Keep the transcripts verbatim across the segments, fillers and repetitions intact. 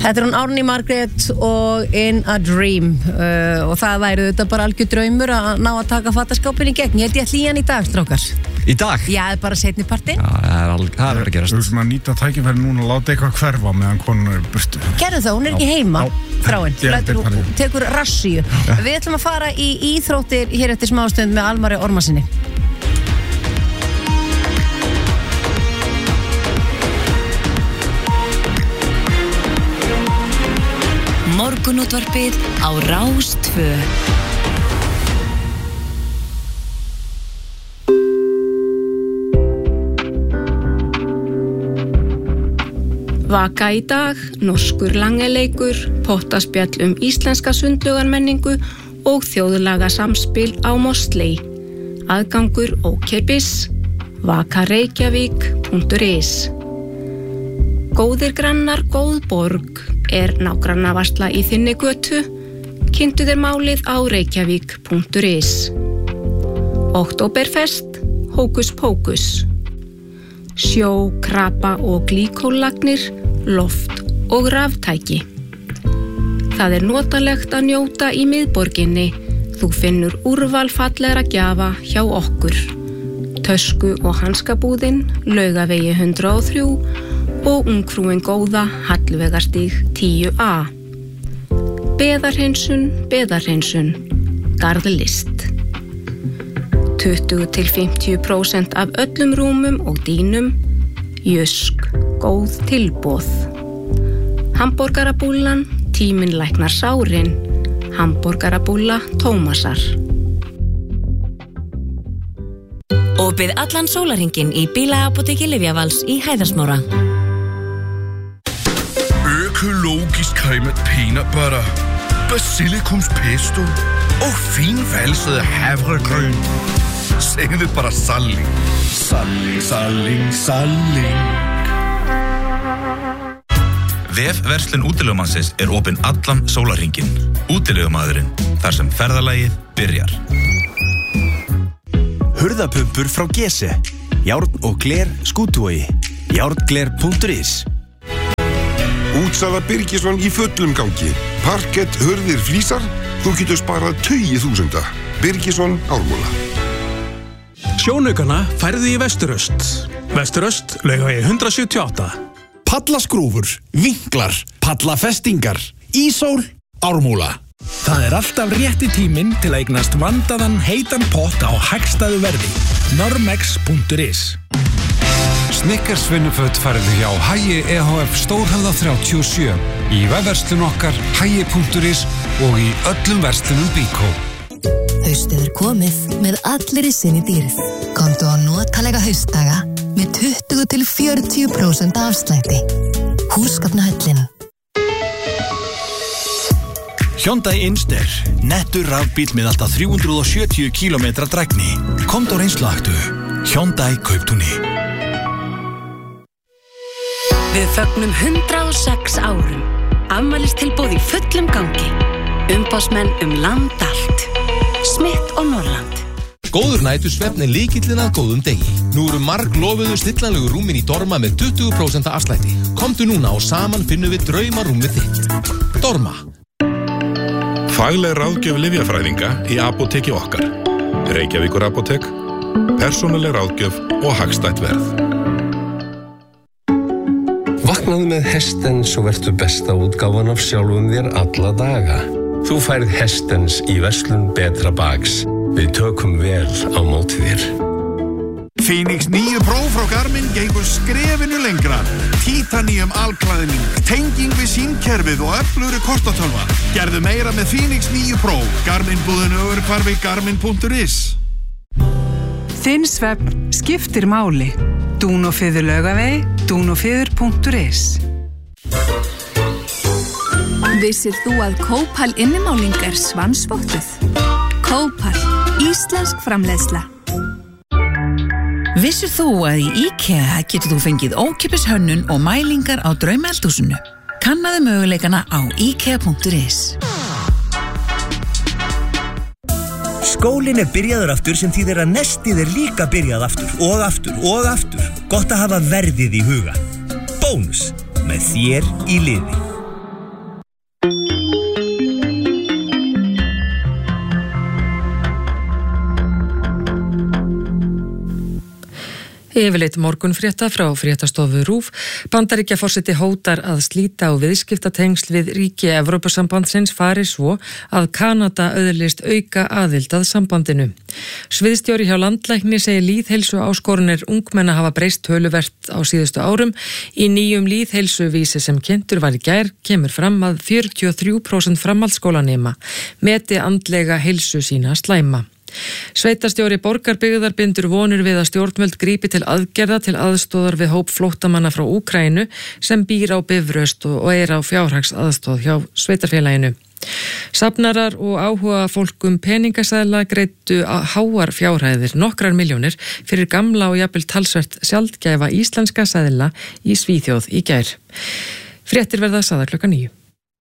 Þetta er hún Árný Margrét og In a Dream uh, og það væri þetta bara algjör draumur að ná að taka fataskápin í gegn. Ég held ég að hlýja hann í dag, strákar. Í dag? Já, það er bara seinni partinn. Já, það er alveg, það er verið að gerast. Þú veist maður nýta tækifæri núna og láta eitthvað hverfa meðan konun er burtu. Gerðu það, hún er ekki heima, þráinn. Þú tekur rassíu. Við ætlum að fara í íþróttir hér eftir smástund með Almari Ormasinni. Morgunútvarpið á Rás tvö. Vaka í dag, norskur langeleikur, pottaspjall um íslenska sundlaugarmenningu og þjóðlaga samspil á Mosley. Aðgangur ókeypis, vakareykjavík punktur is. Góðir grannar, góð borg er nágrannavarsla í þinni götu. Kynntu þér málið á reykjavík punktur is. Októberfest, hókus pókus. Sjó, krapa og glíkóllagnir, loft og raftæki. Það er notalegt að njóta í miðborginni. Þú finnur úrval fallegra gjafa hjá okkur. Tösku- og hanskabúðin, Laugavegi hundrað og þrjú og ungfrúin góða, Hallvegarstíg tíu A. Beðarhreinsun, beðarhreinsun, garðlist. tuttugu til fimmtíu prósent af öllum rúmum og dýnum, Jysk, góð tilboð. Hamborgarabúllan, tíminn læknar sárin, Hamborgarabúlla Tómasar. Opið allan sólarhringinn í bílaapóteki Lyfjavals í Hæðarsmára. Økologisk cremet peanut butter, basilikumspesto og finvalset havregryn. Segðu bara salling. Salling, salling, salling. Vefverslun útilegumannsins er opinn allan sólarhringinn. Útilegumaðurinn, þar sem ferðalagið byrjar. Hurðapumpur frá Gese. Járn og gler Skútuvogi. járngler punktur is. Útsala Birgisson í fullum gangi. Parkett, hurðir, flísar. Þú getur sparað tugi þúsunda. Birgisson Ármúla. Sjónaukana færðu í Vesturöst. Vesturöst, Laugavegi hundrað sjötíu og átta. Pallaskrúfur, vinklar, pallafestingar, ísól, Ármúla. Það er alltaf rétti tíminn til að eignast vandaðan heitan pott á hagstæðu verði. normex punktur is. Snickers vinnuföt færðu hjá Hagi E H F Stórhöfða þrjátíu og sjö, í vefverslun okkar hagi punktur is og í öllum verslunum Bíkó. Haustið er komið með allir í sinni dýrð. Komdu á notalega haustdaga með tuttugu til fjörutíu prósent afslætti. Húsgagnahöllin. Hyundai Inster, nettur rafbíll með alltaf þrjú hundruð og sjötíu kílómetra drægni. Komdu á reynsluaktu. Hyundai Kauptúni. Við fögnum hundrað og sex árum. Afmælistilboð í fullum gangi. Umboðsmenn um land allt. Smith og Norrland. Góður nætursvefn er lykillinn að góðum degi. Nú eru marg lofuðu stillanlegu rúmin í Dorma með tuttugu prósent afslætti. Komdu núna og saman finnum við draumarúmið þitt. Dorma. Fagleg ráðgjöf lyfjafræðinga í apóteki okkar. Reykjavíkur apótek, persónuleg ráðgjöf og hagstætt verð. Vaknaðu með Hestens og vertu besta útgáfan af sjálfum þér alla daga. Þú færð Hestens í verslun Betra Bags. Við tökum vel á móti þér. Phoenix níu Pro frá Garmin gengur skrefinu lengra. Titanium alklæðning, tenging við símkerfið og öflugri kortatölva. Gerðu meira með Phoenix níu Pro. Garmin búðinu öðrukvarfi garmin punktur is. Þinn svefn skiptir máli. Dúnófiður Laugavegi, dúnófiður punktur is. Vissir þú að Kópal innimáling er svansvottuð? Kópal, íslensk framleiðsla. Vissir þú að í IKEA getur þú fengið ókeypis hönnun og mælingar á draumeldhúsinu? Kannaðu möguleikana á ikea punktur is. Skólinn er byrjaður aftur sem þýðir að nestið er líka byrjað aftur og aftur og aftur. Gott að hafa verðið í huga. Bónus með þér í liði. Yfirleitt morgunfrétta frá fréttastofu RÚV. Bandaríkjaforseti hótar að slíta á viðskiptatengsl við ríki Evrópusambandsins fari svo að Kanada öðlist auka aðild að sambandinu. Sviðstjóri hjá landlækni segir lýðheilsu áskorunir ungmenna hafa breyst töluvert á síðustu árum. Í nýjum lýðheilsuvísi sem kynntur var í gær kemur fram að fjörutíu og þrjú prósent framhaldsskólanema meti andlega heilsu sína slæma. Sveitarstjóri Borgarbyggðar bindur vonir við að stjórnvöld grípi til aðgerða til aðstóðar við hóp flóttamanna frá Úkraínu sem býr á Bifröst og er á fjárhags aðstóð hjá sveitarfélaginu. Safnarar og áhuga fólkum peningaseðla greiddu háar fjárhæðir, nokkrar milljónir, fyrir gamla og jafnvel talsvert sjaldgæfa íslenska seðla í Svíþjóð í gær. Fréttir verða sagðar klukkan níu.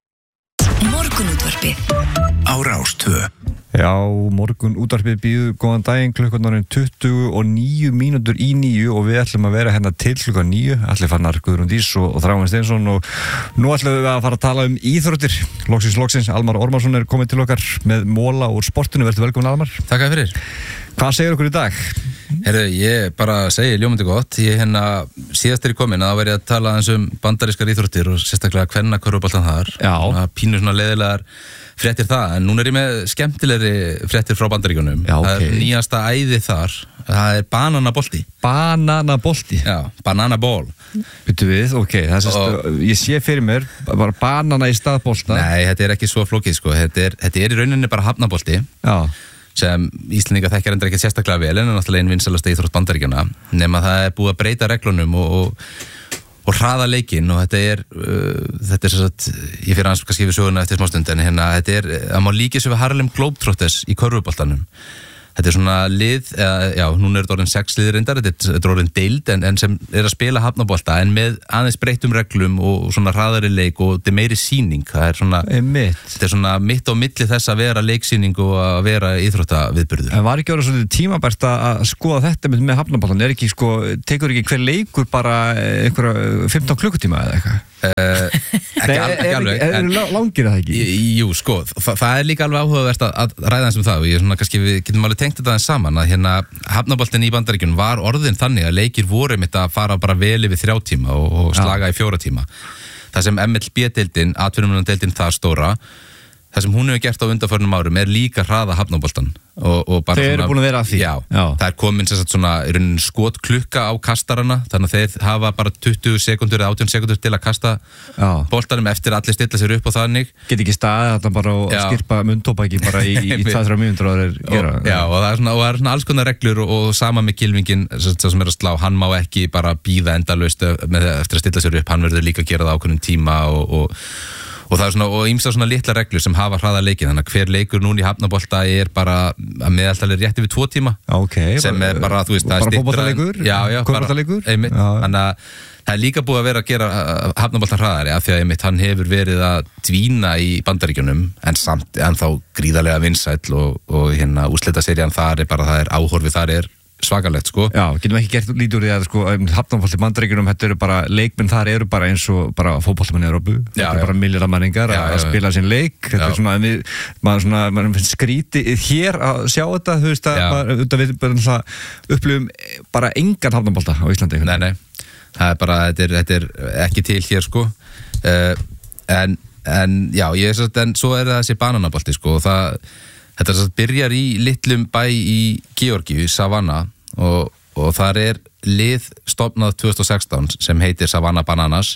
Morgunútvarpið á Rás tvö. Já, morgun útvarpið býður góðan daginn klukkan tuttugu og níu mínútur í níu og við ætlum að vera hérna til klukkan níu. Allir fannar Guðrún Dís og, og Þráinn Steinsson og nú ætlum við að fara að tala um íþróttir. Loksins, loksins, Almar Ormarsson er komið til okkar með móla úr sportinu. Verður velkomin, Almar. Takk fyrir. Hvað segir okkur í dag? Herru, ég bara segi ljómandi gott. Ég hérna síðast er ég komin að það væri að tala eins um bandarískar íþróttir og sérstaklega kvenna körfuboltan þar. Já. Pínu svona leiðilegar fréttir það, en núna er ég með skemmtilegri fréttir frá Bandaríkjunum. Já, ok. Það er nýjasta æði þar, það er bananabolti. Bananabolti? Já, bananaball. Byttu við, ok, það er sérst, og... ég sé fyrir mér bara banana í stað bolta. Nei, þetta er ekki svo flókið, sko, þetta er, þetta er í rauninni bara hafnabolti. Já. Sem Íslendingar þekkja reyndar ekki sérstaklega vel, en er náttúrulega einn vinsælasta íþrótt Bandaríkjanna, nema það er búið að breyta reglunum og, og og hraða leikinn og þetta er uh, þetta er svo að ég fyrir aðeins kannski yfir söguna eftir smástund en hérna þetta er að má líka svo við Harlem Globetrotters í körfuboltanum. Þetta er svona lið, eða, já, núna er þetta orðin sex liðir reyndar, þetta er orðin deild en, en sem er að spila hafnabolta en með aðeins breyttum reglum og svona hraðari leik og þetta er meiri sýning. Það er svona, þetta er svona mitt á milli þess að vera leiksýning og að vera íþróttaviðburður. En var ekki orðið svolítið tímabært að skoða þetta með, með hafnaboltan? Er ekki, sko, tekur ekki hver leikur bara einhverja fimmtán klukkutíma eða eitthvað? Uh, ekki, al, ekki alveg er, er, er langir það ekki? Jú, sko, það, það er líka alveg áhugavert að, að ræða eins um það og ég er svona, kannski við getum alveg tengt þetta eins saman að hérna hafnaboltin í Bandaríkjunum var orðin þannig að leikir voru mitt að fara bara vel yfir þrjá tíma og, og slaga ja. í fjóra tíma. Það sem M L B-deildin, atvinnumannadeildin það stóra, það sem hún hefur gert á undanförnum árum er líka hraða hafnaboltan og, og bara þeir eru búin að vera að því? Já, já. Það er komin sem sagt svona í rauninni skot klukka á kastarana þannig að þeir hafa bara tuttugu sekundur eða átján sekundur til að kasta já. boltanum eftir að allir stilla sér upp og þannig. Get ekki staðið þetta bara og já. skirpa munntóbaki bara í, í tvö til þrjár mínútur og það er gera. Og, já, og það er svona, og það er svona alls konar reglur og, og sama með kylfingin sem er að slá, hann má ekki bara bíða endalaust með, eftir að stilla sér upp, hann verður líka að gera það á ákveðnum tíma og, og og það er svona, og ýmsa svona litla reglur sem hafa hraða leikin, þannig að hver leikur núna í hafnabolta er bara að meðaltalið rétt yfir tvo tíma okay, sem er bara, þú veist, það er bara fótboltaleikur, já, já, körfuboltaleikur einmitt, þannig að það er líka búið að vera að gera hafnaboltan hraðari af því að einmitt hann hefur verið að dvína í Bandaríkjunum en samt ennþá gríðarlega vinsæll og, og hérna úrslitaserían þar er bara, það er áhorfið þar er svakalegt, sko. Já, getum ekki gert lítur í að sko, hafnabolti í Bandaríkjunum, þetta eru bara leikmenn þar eru bara eins og bara fótboltamenn í Evrópu, þetta er bara milljarða manningar að spila sín leik, þetta er svona við, maður svona, maður finnst skrítið hér að sjá þetta, þú veist að maður, við bara upplifum bara engan hafnabolta á Íslandi. Nei, nei, það er bara, þetta er, þetta er ekki til hér, sko uh, en, en já, ég er svo, en svo er það þessi bananabolti, sko, og það þetta er svo byrjar í litlum bæ í Georgíu, Savannah og, og þar er lið stofnað tvö þúsund og sextán sem heitir Savannah Bananas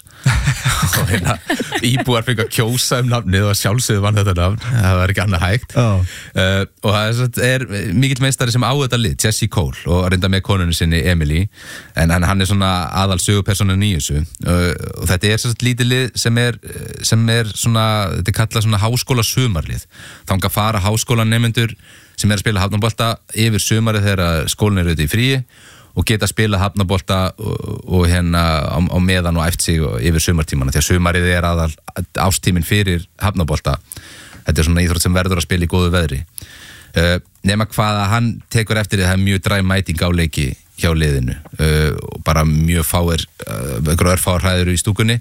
og hérna íbúar fengu að kjósa um nafnið og sjálfsögðu vann þetta nafn, það var ekki annað hægt oh. uh, og það er, er mikill meistari sem á þetta lið, Jesse Cole og reynda með konunni sinni Emily en hann, hann er svona aðal sögupersonan í þessu uh, og þetta er svona lítið lið sem er, sem er svona, þetta er kallað svona háskóla sumarlið, þangað að fara háskólanemendur sem er að spila hafnabolta yfir sumarið þegar skólinn er auðvitað í fríi og geta að spila hafnabolta og, og hérna á, á meðan og eftir sig og yfir sumartímana því að sumarið er aðal ástíminn fyrir hafnabolta. Þetta er svona íþrótt sem verður að spila í góðu veðri. Uh, nema hvað að hann tekur eftir því að það er mjög dræm mæting á leiki hjá liðinu uh, og bara mjög fáir, uh, örfáir hræður í stúkunni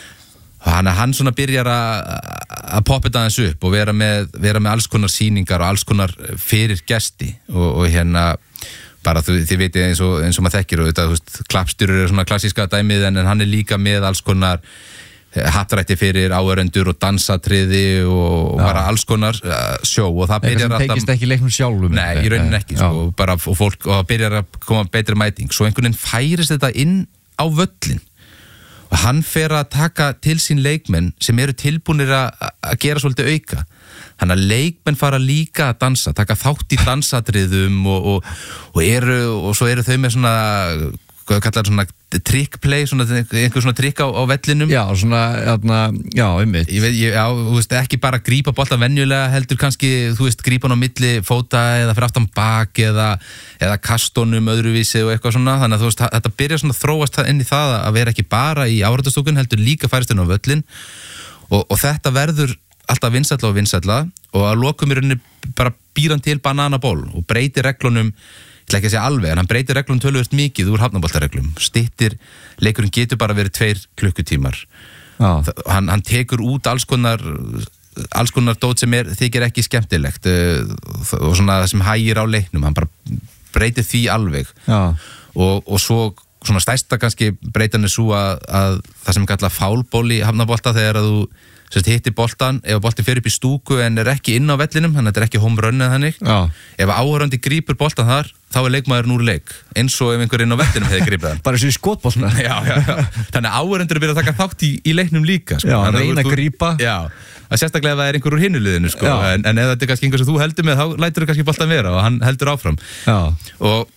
og hann, hann svona byrjar að poppa þetta aðeins upp og vera með, vera með alls konar sýningar og alls konar fyrir gesti og, og hérna bara þú, þið veitir eins og, eins og maður þekkir og þetta, þú veist, klappstjúrur er svona klassíska dæmið en, en hann er líka með alls konar hattrætti fyrir áhörendur og dansatriði og Já. bara alls konar uh, sjó og það byrjar alltaf... Það tekist ekki leiknum sjálfum. Nei, í rauninni ekki, sko, bara og fólk, og það byrjar að koma betri mæting, svo einhvern veginn færist þetta inn á völlin og hann fer að taka til sín leikmenn sem eru tilbúnir að, að gera svolítið auka. Þannig að leikmenn fara líka að dansa, taka þátt í dansatriðum og, og, og, eru, og svo eru þau með svona, hvað kallar svona trickplay, svona, einhver svona trikk á, á vellinum. Já, svona, játna, já, einmitt. Ég veit, ég, já, þú veist, ekki bara grípa boltan venjulega, heldur kannski, þú veist, grípa hann á milli fóta eða fyrir aftan bak eða, eða kastónum öðruvísi og eitthvað svona, þannig að þú veist, þetta byrjar svona að þróast inn í það að vera ekki bara í áhorfendastúkun, heldur líka færist inn á völlin og, og þetta verður alltaf vinsælla og vinsælla og að lokum í rauninni bara býr hann til bananaból og breytir reglunum, ég ætla ekki að segja alveg, en hann breytir reglunum töluvert mikið úr hafnaboltareglum. Stittir, leikurinn getur bara verið tveir klukkutímar. Hann, hann tekur út alls konar, alls konar dót sem er, þykir ekki skemmtilegt og svona sem hægir á leiknum. Hann bara breytir því alveg. Og, og svo svona stærsta kannski breytan er svo að, að það sem kalla fálból í hafnabolta þegar að þú Sérst, hittir boltan, ef boltin fer upp í stúku en er ekki inn á vellinum, þannig að þetta er ekki home run eða þannig. Já. Ef áhorfandi grípur boltan þar, þá er leikmaðurinn úr leik, eins og ef einhver inn á vellinum hefði grípið hann. Bara eins og í skotboltana. Já, já, já. Þannig að áhorfandur er verið að taka þátt í, í leiknum líka. Sko. Já, að reyna að grípa. Já, að sérstaklega ef það er einhver úr hinuliðinu, sko. En, en ef þetta er kannski einhver sem þú heldur með, þá lætur þú kannski boltan vera og hann heldur áfram. Já. Og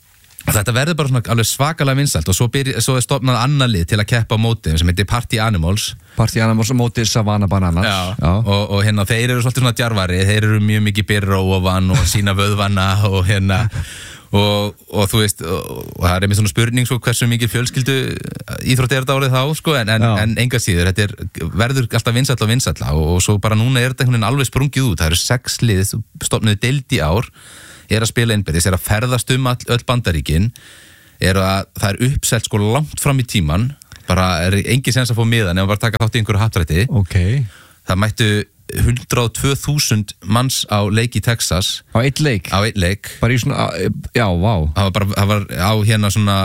þetta verður bara svona alveg svakalega vinsælt og svo, byrja, svo er stofnað annar lið til að keppa á móti sem heitir Party Animals Party Animals á móti Savannah Bananas. Já, Já. Og, og hérna þeir eru svolítið svona djarvari, þeir eru mjög mikið byrra ofan og sína vöðvana og hérna og, og þú veist og, og það er einmitt svona spurning svo hversu mikið fjölskyldu íþrótt er þetta árið þá sko en, en, en enga síður, þetta er, verður alltaf vinsæll og vinsæll og, og svo bara núna er þetta alveg sprungið út, það eru sex lið stofnuðu deild í ár er að spila innbyrðis, er að ferðast um all, öll Bandaríkin, er að það er uppselt sko langt fram í tíman bara er engin sens að fá miðan ef maður bara taka þátt í einhverju hattrætti. Okay. Það mættu hundrað og tvö þúsund manns á leik í Texas. Á eitt leik? Á eitt leik. Bara í svona, já, vá. Það var bara, það var á hérna svona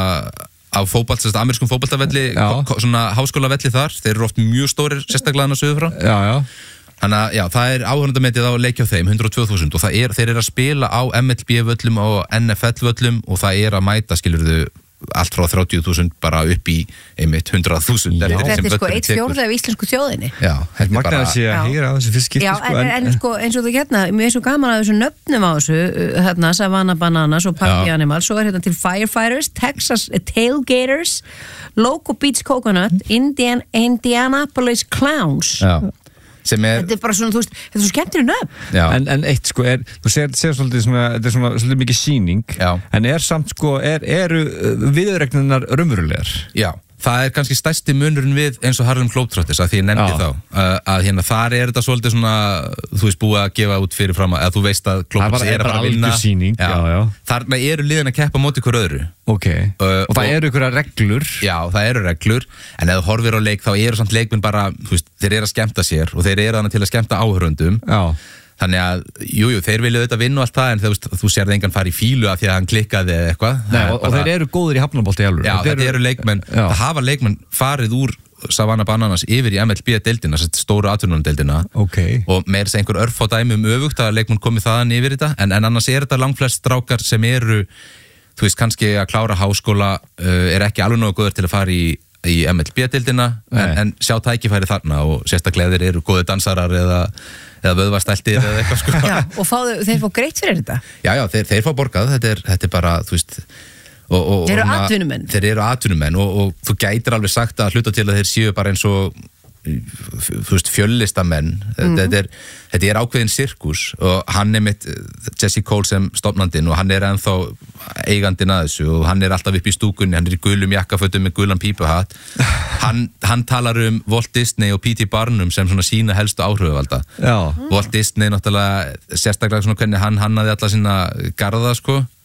á fótbolt, þess að amerískum fótboltavelli svona háskólavelli þar, þeir eru oft mjög stórir sérstaklega þarna suður frá. Já, já. Þannig að, já, það er áhorfandametið á leik hjá þeim, hundrað og tvö þúsund og það er, þeir eru að spila á M L B-völlum og N F L-völlum og það er að mæta, skilurðu, allt frá þrjátíu þúsund bara upp í einmitt hundrað þúsund. Þetta er sko eitt fjórða af íslensku þjóðinni. Já, þetta er magnaði að sé að hýra á þessu fyrst skipti. Já, sko, en, en, en sko eins og þú hérna, mér er svo gaman að þessu nöfnum á þessu, hérna Savannah Bananas og Party Animals, svo er hérna til Firefighters, Texas Tailgaters, Loco Beach Coconut, Indian, Indianapolis Clowns. Já. Er, þetta er bara svona, þú veist, þetta er svo skemmtileg nöfn. En, en eitt sko er, þú segir, segir svolítið svona, þetta er svona svolítið mikið sýning, Já. En er samt sko, er, eru viðurreglunar raunverulegar? Já, það er kannski stærsti munurinn við eins og Harlem Globetrotters að því ég nefndi þá, að, að hérna þar er þetta svolítið svona, þú veist, búið að gefa út fyrir fram að þú veist að Globetrotters er að fara að vinna. Það er bara algjör sýning, já, já. Þarna eru liðin að keppa móti hver öðru. Ok, uh, og það og, eru ykkur reglur. Já, það eru reglur, en ef þú horfir á leik þá eru samt leikmenn bara, þú veist, þeir eru að skemmta sér og þeir eru þannig til að skemmta áhorfendum. Já. Þannig að, jújú, jú, þeir vilja auðvitað vinna og allt það, en þú, þú sér það engan fara í fílu af því að hann klikkaði eða eitthvað. Nei, og, og þeir eru góðir í hafnabolta í alveg. Já, þetta eru leikmenn, já. Það hafa leikmenn farið úr Savannah Bananas yfir í M L B-deildina, stóru atvinnudeildina. Okay. Og með þess að einhver örf á dæmi um öfugt að leikmenn komið þaðan yfir þetta, en, en annars er þetta langflest strákar sem eru, þú veist, kannski að klára háskóla, uh, er ekki alveg nógu góður til að fara í í M L B-deildina, en, en sjá tækifæri þarna og sérstaklega þeir eru góði dansarar eða, eða vöðvastæltir eða eitthvað sko. Já, og fá, þeir fá greitt fyrir þetta? Já, já, þeir, þeir fá borgað, þetta er, þetta er bara, þú veist og, og, Þeir eru hana, atvinnumenn? Þeir eru atvinnumenn og, og þú gætir alveg sagt að hluta til að þeir séu bara eins og þú veist, fjöllistamenn mm-hmm. þetta, er, þetta er ákveðin sirkus og hann er mitt Jesse Cole sem stofnandinn og hann er ennþá eigandinn að þessu og hann er alltaf upp í stúkunni, hann er í gulum jakkafötum með gulan pípuhatt hann, hann talar um Walt Disney og P T Barnum sem svona sína helstu áhrifavalda. Já. Walt Disney náttúrulega sérstaklega svona hvernig hann hannaði alla sína garða sko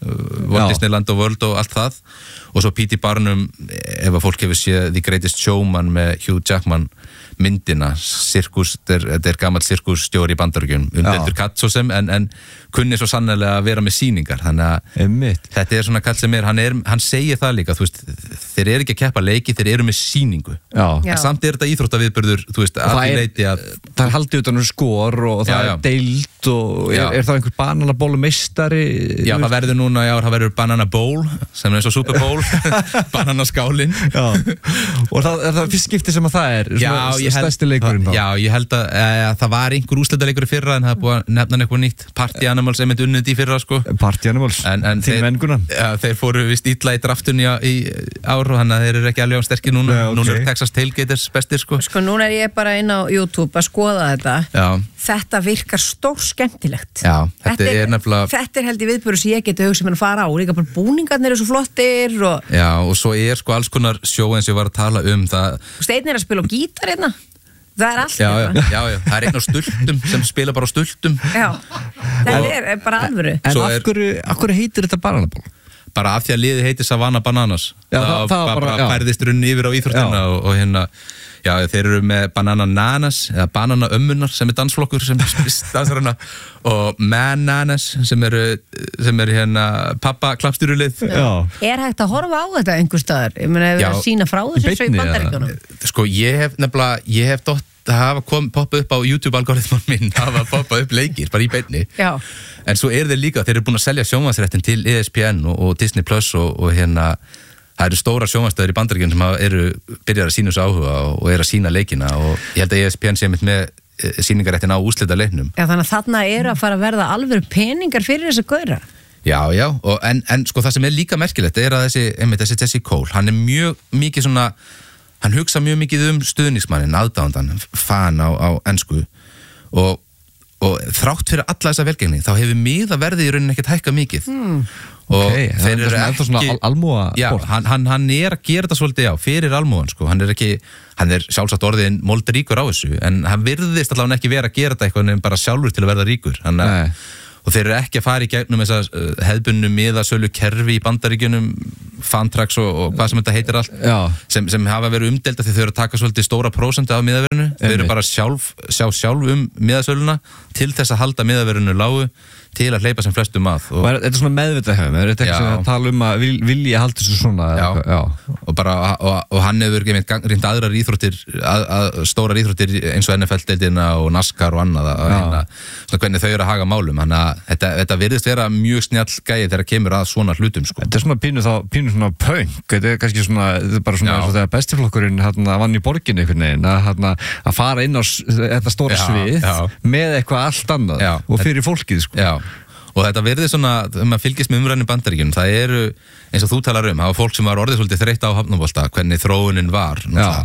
Walt Disneyland og World og allt það og svo P T Barnum, ef að fólk hefur séð The Greatest Showman með Hugh Jackman myndina, sirkus, þetta er gamall sirkusstjóri í Bandaríkjunum, umdeldur katt svo sem, en, en kunni svo sannlega að vera með sýningar, þannig að Einmitt. Þetta er svona kall sem er, hann, er, hann segir það líka, þú veist, þeir eru ekki að keppa leiki, þeir eru með sýningu, Já. en samt er þetta íþróttaviðburður, þú veist, að því leiti að það er haldið utan um skor og það Já, já. er deild og Já. er, er það einhver bananabólu meistari? Já, það verður núna, já, það verður Banana Bowl sem er eins og Super Bowl bananaskálin Já, og það er það fyrst skipti sem að það er Já, ég held, stærsti leikurinn já, ég held að e, það var einhver úrslitaleikur í fyrra en það er búið að nefna eitthvað nýtt Party Animals sem er unnið í fyrra sko. Party Animals, en, en þín vengunan ja, þeir fóru vist ítla í draftunni í ár og þannig að þeir eru ekki alveg á sterkir núna Nei, okay. Núna eru Texas Tailgaters bestir sko. Sko núna er ég bara inn á YouTube að skoða þetta Já. Þetta virkar stór skemmtilegt Já, þetta, Þetta er, er nefnilega þetta er held í viðbúru sem ég geti hugsað mér að fara á líka bara búningarnir eru svo flottir og Já, og svo er sko alls konar sjó eins og ég var að tala um það Steinn er að spila á gítar hérna Það er allt Já, já, hérna. já, já, það er einn á stultum sem spila bara á stultum Já, þetta er bara alvöru En af hverju, af hverju heitir þetta bananaból? Bara af því að liði heitir Savannah Bananas Já, það, það- það var bara, bara- já. færðist runni yfir á íþróttina og, og hérna já, þeir eru með Banana Nanas eða Banana Ömmunar sem er dansflokkur sem dansar hérna og Mananas sem eru sem eru hérna pappa klappstýrulið Er hægt að horfa á þetta einhver staðar? Ég meina, ef við Já. að sína frá þessu svo í Bandaríkjunum sko ég hef nefnilega ég hef dott að hafa kom, poppað upp á YouTube-algoritman minn hafa poppað upp leikir bara í beinni Já. en svo er þeir líka, þeir eru búin að selja sjónvarsréttin til E S P N og, og Disney Plus og, og hérna það eru stóra sjónvarsstöðir í Bandaríkjunum sem hafa- eru byrjar að sína þessu áhuga og, og eru að sína leikina og ég held að E S P N sé mitt með sýningaréttin á úrslita leiknum Já, þannig að þarna eru að fara að verða alvöru peningar fyrir þessa gauðra Já, já, og en, en sko það sem er líka merkilegt er að þessi, einmitt þessi Jesse Cole, hann er mjög mikið svona, hann hugsa mjög mikið um stuðningsmannin, aðdándan, fan á, á ensku og, og þrátt fyrir alla þessa velgengni, þá hefur miðaverðið í rauninni ekkert hækkað mikið hmm. og Ok, það þeir er eru svona ennþá svona al- almúga Já, sport. hann, hann, hann er að gera þetta svolítið, já, fyrir almúgan, sko, hann er ekki, hann er sjálfsagt orðin moldaríkur á þessu, en hann virðist allavega ekki vera að gera þetta eitthvað en bara sjálfur til að verða ríkur, hann að og þeir eru ekki að fara í gegnum þessa uh, hefðbunnu miðasölu kerfi í Bandaríkjunum fantrax og, og hvað sem þetta heitir allt sem, sem hafa verið umdelda því þau eru að taka svolítið stóra prósentu af miðaverðinu þau eru bara sjálf, sjá sjálf um miðasöluna til þess að halda miðaverðinu lágu til að hleypa sem flestum að og, og er þetta svona meðvitað hefum, er þetta ekki svona að tala um að vil, vilja halda þessu svona já, já. Og, bara, og, og hann hefur gefið reynd aðrar íþróttir að, að, stórar íþróttir eins og N F L-deildina og NASCAR og annað að, hérna, svona hvernig þau eru að haga málum þannig að þetta, þetta virðist vera mjög snjall gæði þegar kemur að svona hlutum sko. Þetta er svona pínu, þá, pínu svona punk þetta er kannski svona, þetta er bara svona eins og þegar bestiflokkurinn hérna, vann í borginni einhvern veginn að, hérna, að fara inn á s- þetta stóra Já, svið já. með eitthvað allt annað Já. og fyrir fólkið sko. Já, og þetta verður svona, þegar maður fylgist með umræðinu Bandaríkjunum, það eru, eins og þú talar um, það var fólk sem var orðið svolítið þreytt á hafnabolta, hvernig þróunin var,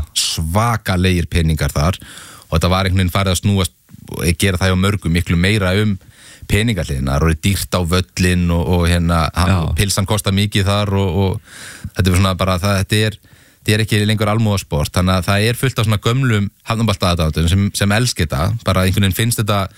svakalegir peningar þar, og þetta var einhvern veginn farið að snúast og gera það hjá mörgum miklu meira um peningarliðina, það eru dýrt á völlin og, og hérna, hann, pilsan kostar mikið þar og, og þetta er svona bara, það, þetta er, þetta er ekki lengur almúgasport, þannig að það er fullt af svona gömlum hafnaboltaðadátum sem, sem elsk þetta, bara einhvern veginn finnst þetta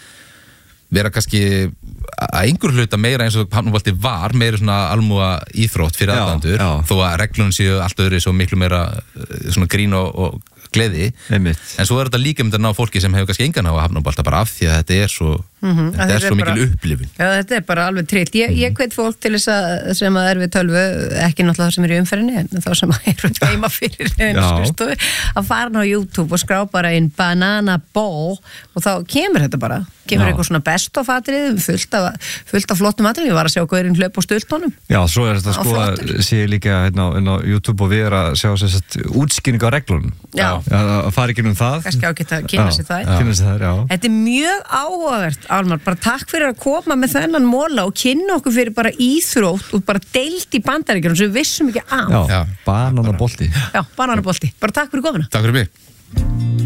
vera kannski að einhver hluta meira eins og hafnabolti var meira svona almúga íþrótt fyrir aðdandur þó að reglunum séu allt öðru svo miklu meira svona grín og, og gleði, Einmitt. en svo er þetta líka um þetta ná fólki sem hefur kannski engan á að hafnabolta bara af því að þetta er svo Mhm, að þetta er þetta svo er mikil bara- upplifun Já, þetta er bara alveg trillt. Ég, ég hvet fólk til þess að sem að er við tölvu, ekki náttúrulega það sem er í umferðinni, en þá sem eru heima fyrir Já. skrifstofu, að fara ná á YouTube og skrá bara inn Banana Ball og þá kemur þetta bara, kemur Já. eitthvað svona best of atrið, fullt af, fullt af flottum atrið, ég var að sjá hverjum hlaup á stultónum. Já, svo er þetta Á sko að sé ég líka hérna, á- inn á YouTube og við erum að sjá sem sagt, útskýring á reglunum Já. að fara ekki um það Kannski ágætt að kynna Já, sér það. já. Kynna sér það, já. Þetta er mjög áhugavert, Almar, bara takk fyrir að koma með þennan móla og kynna okkur fyrir bara íþrótt og bara deilt í Bandaríkjunum sem við vissum ekki af. Já, bananabolti Já, bananabolti. Bara takk fyrir komuna. Takk fyrir mig